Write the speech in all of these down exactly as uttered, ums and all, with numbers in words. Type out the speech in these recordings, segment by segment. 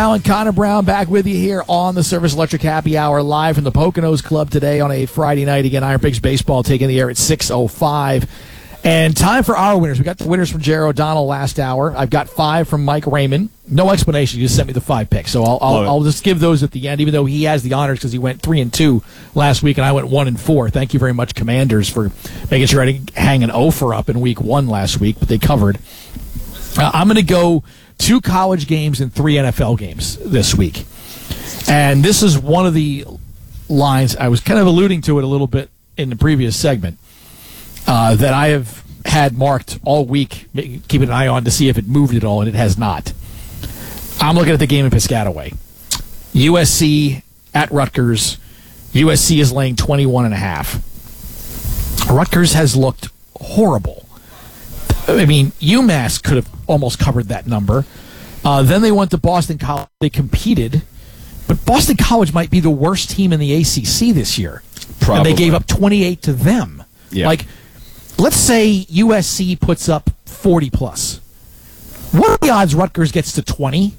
Alan Connor Brown back with you here on the Service Electric Happy Hour, live from the Poconos Club today on a Friday night. Again, Iron Pigs Baseball taking the air at six oh five. And time for our winners. We got the winners from Jared O'Donnell last hour. I've got five from Mike Raymond. No explanation. You just sent me the five picks. So I'll I'll, I'll just give those at the end, even though he has the honors because he went three and two last week and I went one and four. Thank you very much, Commanders, for making sure I didn't hang an offer up in week one last week, but they covered. Uh, I'm going to go two college games and three N F L games this week. And this is one of the lines, I was kind of alluding to it a little bit in the previous segment, uh, that I have had marked all week, keeping an eye on to see if it moved at all, and it has not. I'm looking at the game in Piscataway. U S C at Rutgers. U S C is laying twenty-one and a half. Rutgers has looked horrible. I mean, UMass could have almost covered that number. Uh, then they went to Boston College. They competed. But Boston College might be the worst team in the A C C this year. Probably. And they gave up twenty-eight to them. Yeah. Like, let's say U S C puts up forty plus. What are the odds Rutgers gets to twenty?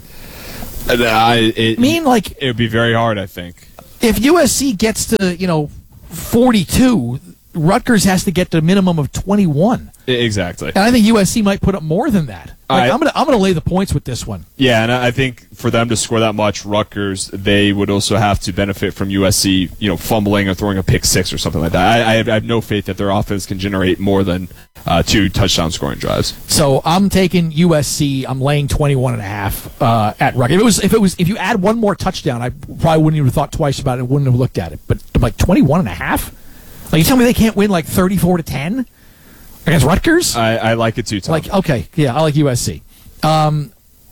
I, it, I mean, like, it would be very hard, I think. If U S C gets to, you know, forty-two, Rutgers has to get to a minimum of twenty-one. Exactly. And I think U S C might put up more than that. Like, I, I'm gonna I'm gonna lay the points with this one. Yeah, and I think for them to score that much, Rutgers, they would also have to benefit from U S C, you know, fumbling or throwing a pick six or something like that. I, I, have, I have no faith that their offense can generate more than uh, two touchdown scoring drives. So I'm taking U S C. I'm laying twenty-one and a half uh, at Rutgers. If it was if it was if you add one more touchdown, I probably wouldn't even have thought twice about it. and Wouldn't have looked at it. But like twenty-one and a half. Like, you tell me they can't win like thirty-four to ten against Rutgers? I, I like it too, Tom. Like, okay, yeah, I like U S C. Um,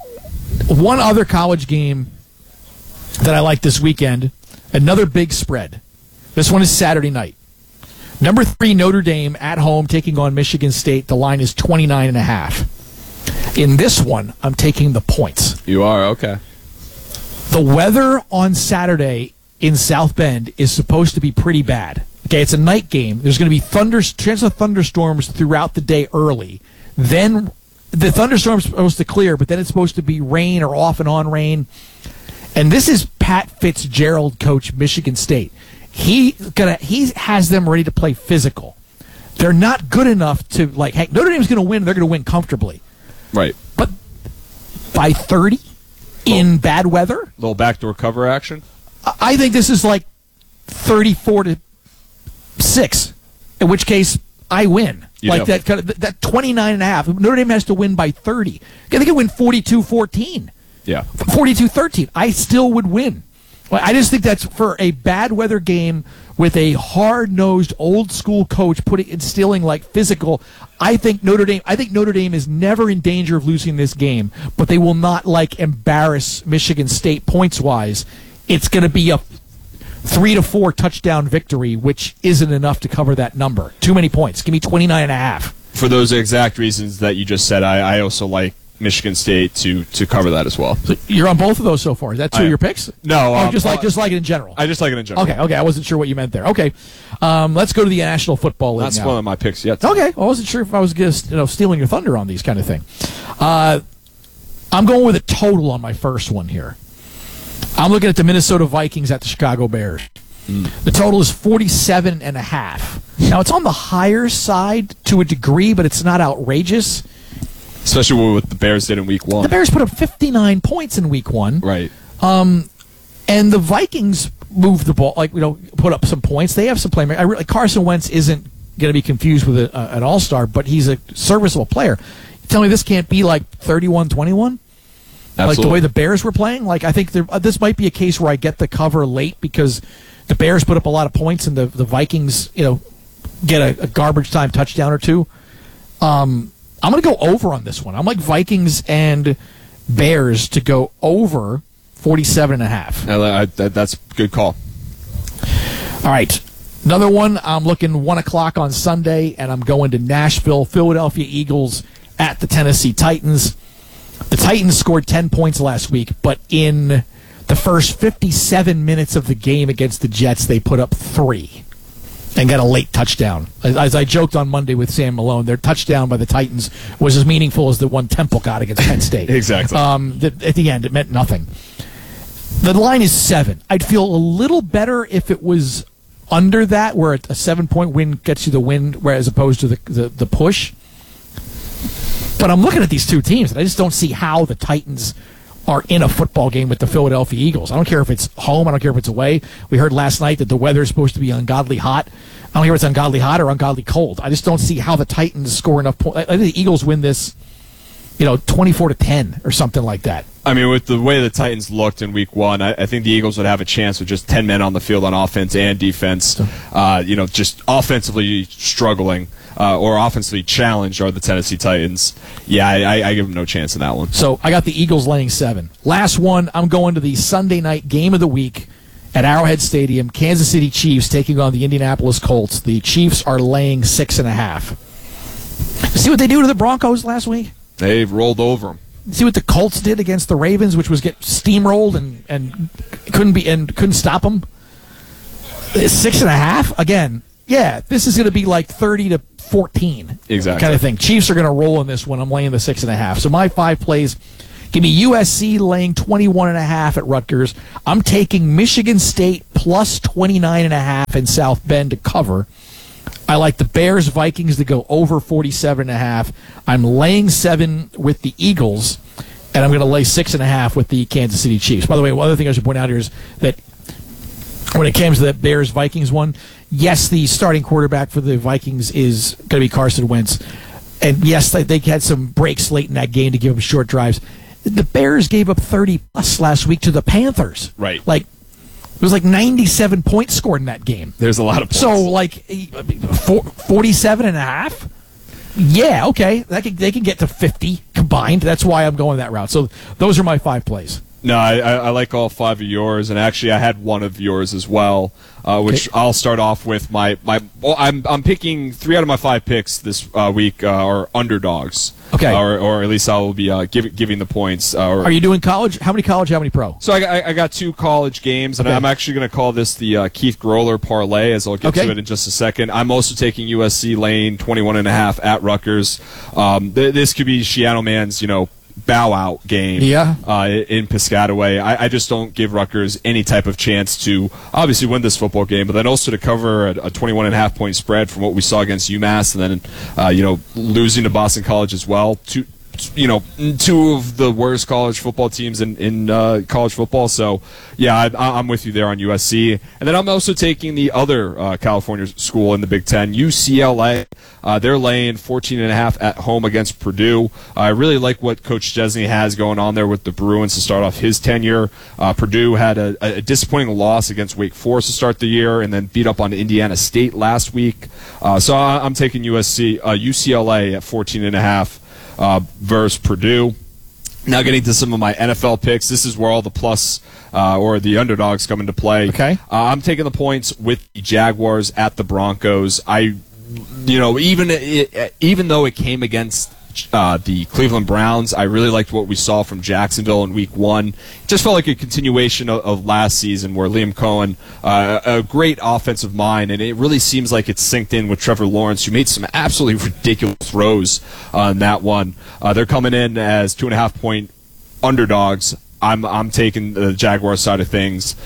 one other college game that I like this weekend, another big spread. This one is Saturday night. Number three, Notre Dame at home taking on Michigan State. The line is twenty-nine and a half. In this one, I'm taking the points. You are? Okay. The weather on Saturday in South Bend is supposed to be pretty bad. Okay, it's a night game. There's going to be thunder, chance of thunderstorms throughout the day early. Then the thunderstorm's supposed to clear, but then it's supposed to be rain or off and on rain. And this is Pat Fitzgerald, coach Michigan State. He gonna he has them ready to play physical. They're not good enough to, like, heck, Notre Dame's going to win. They're going to win comfortably. Right. But by thirty in bad weather? Little backdoor cover action? I think this is like thirty-four to six, in which case I win. You like know. that kind of, that twenty-nine and a half. Notre Dame has to win by thirty. They could win forty-two fourteen. Yeah. forty-two thirteen. I still would win. I just think that's for a bad weather game with a hard-nosed old school coach putting instilling like physical. I think Notre Dame I think Notre Dame is never in danger of losing this game, but they will not like embarrass Michigan State points wise. It's going to be a three to four touchdown victory, which isn't enough to cover that number. Too many points. Give me twenty-nine and a half. For those exact reasons that you just said, I, I also like Michigan State to, to cover that as well. So you're on both of those so far. Is that two I, of your picks? No. Oh, Um, just like just like it in general. I just like it in general. Okay, okay. I wasn't sure what you meant there. Okay. Um, let's go to the National Football League That's now. one of my picks yet. Okay. I wasn't sure if I was just, you know, stealing your thunder on these kind of thing. Uh, I'm going with a total on my first one here. I'm looking at the Minnesota Vikings at the Chicago Bears. Mm. The total is forty-seven and a half. Now, it's on the higher side to a degree, but it's not outrageous. Especially what the Bears did in week one. The Bears put up fifty-nine points in week one. Right. Um, and the Vikings moved the ball, like, you know, put up some points. They have some playmakers. I really, Carson Wentz isn't going to be confused with a, a, an all-star, but he's a serviceable player. You tell me this can't be like thirty-one twenty-one? Like the way the Bears were playing? Like, I think there, uh, this might be a case where I get the cover late because the Bears put up a lot of points and the, the Vikings, you know, get a, a garbage time touchdown or two. Um, I'm going to go over on this one. I'm like Vikings and Bears to go over forty-seven and a half. I, I, that, that's a good call. All right. Another one, I'm looking one o'clock on Sunday, and I'm going to Nashville, Philadelphia Eagles at the Tennessee Titans. The Titans scored ten points last week, but in the first fifty-seven minutes of the game against the Jets, they put up three. and got a late touchdown. As, as I joked on Monday with Sam Malone, their touchdown by the Titans was as meaningful as the one Temple got against Penn State. Exactly. Um, the, at the end, it meant nothing. The line is seven. I'd feel a little better if it was under that, where a seven-point win gets you the win, where as opposed to the, the, the push. But I'm looking at these two teams, and I just don't see how the Titans are in a football game with the Philadelphia Eagles. I don't care if it's home. I don't care if it's away. We heard last night that the weather is supposed to be ungodly hot. I don't care if it's ungodly hot or ungodly cold. I just don't see how the Titans score enough points. I think the Eagles win this, you know, twenty-four to ten or something like that. I mean, with the way the Titans looked in week one, I, I think the Eagles would have a chance with just ten men on the field on offense and defense. Uh, you know, just offensively struggling uh, or offensively challenged are the Tennessee Titans. Yeah, I, I, I give them no chance in that one. So I got the Eagles laying seven. Last one, I'm going to the Sunday night game of the week at Arrowhead Stadium. Kansas City Chiefs taking on the Indianapolis Colts. The Chiefs are laying six and a half. See what they do to the Broncos last week? They've rolled over them. See what the Colts did against the Ravens, which was get steamrolled and, and couldn't be and couldn't stop them. Six and a half again. Yeah, this is going to be like thirty to fourteen, exactly, kind of thing. Chiefs are going to roll in this one. I'm laying the six and a half. So my five plays: give me U S C laying twenty-one and a half at Rutgers. I'm taking Michigan State plus twenty-nine and a half in South Bend to cover. I like the Bears Vikings to go over forty-seven and a half. I'm laying seven with the Eagles, and I'm going to lay six and a half with the Kansas City Chiefs. By the way, one other thing I should point out here is that when it comes to the Bears Vikings one, yes, the starting quarterback for the Vikings is going to be Carson Wentz, and yes, they, they had some breaks late in that game to give them short drives. The Bears gave up thirty plus last week to the Panthers. Right, like. It was like ninety-seven points scored in that game. There's a lot of points. So, like, forty-seven and a half? Yeah, okay. That can, they can get to fifty combined. That's why I'm going that route. So, those are my five plays. No, I, I like all five of yours, and actually I had one of yours as well, uh, which okay. I'll start off with my, my well, I'm I'm picking three out of my five picks this uh, week uh, are underdogs. Okay. Uh, or, or at least I will be uh, give, giving the points. Uh, or, are you doing college? How many college, how many pro? So I got, I got two college games, and okay. I'm actually going to call this the uh, Keith Groller parlay, as I'll get okay. to it in just a second. I'm also taking U S C laying twenty-one and a half at Rutgers. Um, th- this could be Shiano Man's, you know, bow out game yeah. uh, in Piscataway. I, I just don't give Rutgers any type of chance to obviously win this football game, but then also to cover a, a twenty-one and a half point spread from what we saw against UMass, and then uh, you know, losing to Boston College as well. Two, you know, two of the worst college football teams in, in uh, college football. So, yeah, I, I'm with you there on U S C. And then I'm also taking the other uh, California school in the Big Ten, U C L A. Uh, they're laying fourteen and a half at home against Purdue. Uh, I really like what Coach Chesney has going on there with the Bruins to start off his tenure. Uh, Purdue had a, a disappointing loss against Wake Forest to start the year, and then beat up on Indiana State last week. Uh, so I, I'm taking U S C, uh, U C L A at fourteen and a half. Uh, versus Purdue. Now getting to some of my N F L picks. This is where all the plus uh, or the underdogs come into play. Okay. Uh, I'm taking the points with the Jaguars at the Broncos. I, you know, even it, even though it came against uh, the Cleveland Browns, I really liked what we saw from Jacksonville in Week One. It just felt like a continuation of, of last season, where Liam Cohen, uh, a great offensive mind, and it really seems like it's synced in with Trevor Lawrence, who made some absolutely ridiculous throws on that one. Uh, they're coming in as two and a half point underdogs. I'm I'm taking the Jaguars side of things.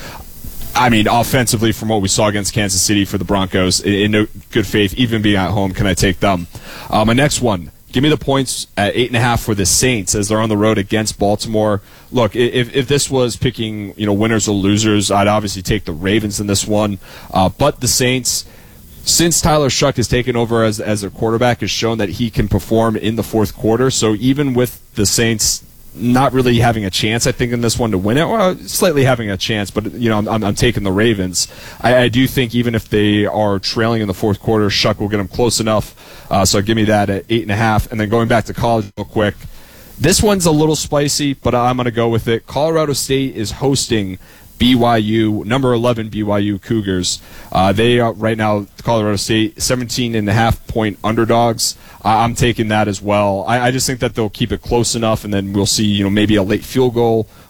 I mean, offensively, from what we saw against Kansas City for the Broncos, in, in good faith, even being at home, can I take them? Uh, my next one. Give me the points at eight and a half for the Saints as they're on the road against Baltimore. Look, if if this was picking, you know, winners or losers, I'd obviously take the Ravens in this one. Uh, but the Saints, since Tyler Shuck has taken over as as a quarterback, has shown that he can perform in the fourth quarter. So even with the Saints not really having a chance, I think, in this one to win it, or slightly having a chance, but, you know, I'm, I'm taking the Ravens. I, I do think even if they are trailing in the fourth quarter, Shuck will get them close enough. Uh, so give me that at eight and a half. And then going back to college real quick, this one's a little spicy, but I'm going to go with it. Colorado State is hosting B Y U, number eleven B Y U Cougars. Uh, they are right now, Colorado State, seventeen and a half point underdogs. Uh, I'm taking that as well. I, I just think that they'll keep it close enough, and then we'll see, you know, maybe a late field goal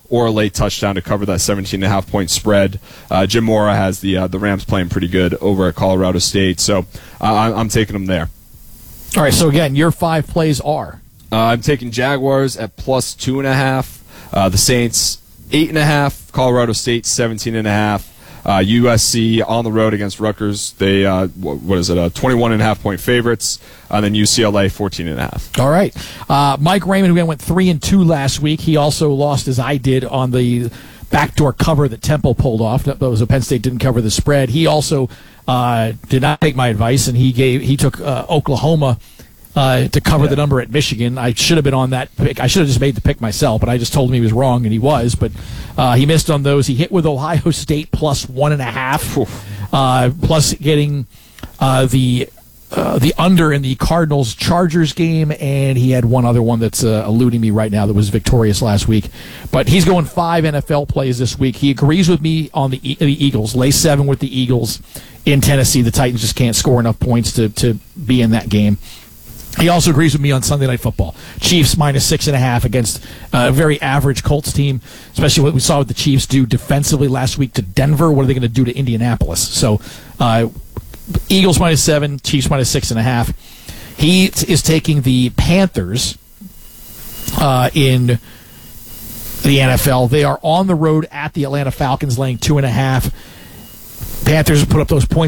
or a late touchdown to cover that seventeen and a half point spread. Uh, Jim Mora has the uh, the Rams playing pretty good over at Colorado State, so uh, I'm, I'm taking them there. All right, so again, your five plays are? Uh, I'm taking Jaguars at plus two and a half, uh, the Saints eight and a half, Colorado State seventeen and a half. Uh, U S C on the road against Rutgers. They, uh, what is it, uh, twenty-one and a half point favorites. And then U C L A fourteen and a half. All right. Uh, Mike Raymond, who went three and two last week, he also lost as I did on the backdoor cover that Temple pulled off. That was Penn State didn't cover the spread. He also uh, did not take my advice, and he gave he took uh, Oklahoma uh, to cover yeah. the number at Michigan. I should have been on that pick. I should have just made the pick myself, but I just told him he was wrong, and he was. But uh, he missed on those. He hit with Ohio State plus one and a half, uh, plus getting uh, the uh, the under in the Cardinals Chargers game, and he had one other one that's uh, eluding me right now that was victorious last week. But he's going five N F L plays this week. He agrees with me on the, e- the Eagles. Lay seven with the Eagles in Tennessee. The Titans just can't score enough points to, to be in that game. He also agrees with me on Sunday Night Football. Chiefs minus six and a half against a very average Colts team, especially what we saw what the Chiefs do defensively last week to Denver. What are they going to do to Indianapolis? So uh, Eagles minus seven, Chiefs minus six and a half. He t- is taking the Panthers uh, in the N F L. They are on the road at the Atlanta Falcons, laying two and a half. Panthers put up those points